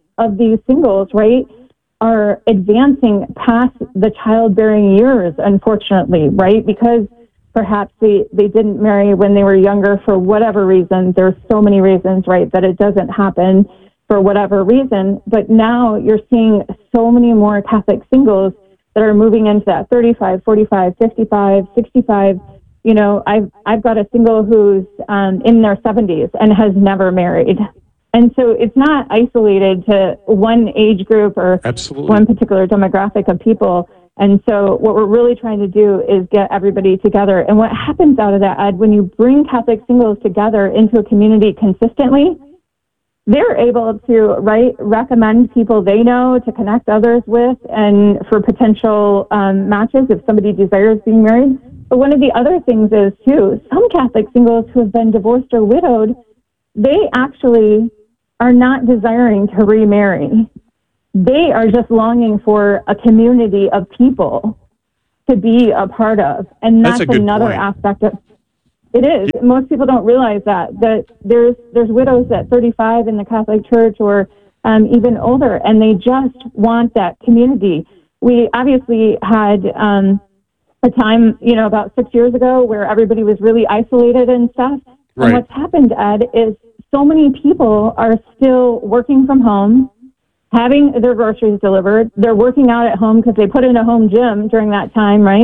of these singles, right, are advancing past the childbearing years, unfortunately, right? Because perhaps they didn't marry when they were younger for whatever reason. There's so many reasons, right, that it doesn't happen for whatever reason. But now you're seeing so many more Catholic singles that are moving into that 35, 45, 55, 65. You know, I've got a single who's in their 70s and has never married. And so it's not isolated to one age group or one particular demographic of people. And so what we're really trying to do is get everybody together. And what happens out of that, Ed, when you bring Catholic singles together into a community consistently, they're able to recommend people they know to connect others with and for potential matches if somebody desires being married. But one of the other things is, too, some Catholic singles who have been divorced or widowed, they actually are not desiring to remarry. They are just longing for a community of people to be a part of. And that's another aspect of it is. Most people don't realize that there's widows at 35 in the Catholic Church or even older, and they just want that community. We obviously had a time, about 6 years ago where everybody was really isolated and stuff. Right. And what's happened, Ed, is so many people are still working from home, having their groceries delivered. They're working out at home because they put in a home gym during that time, right?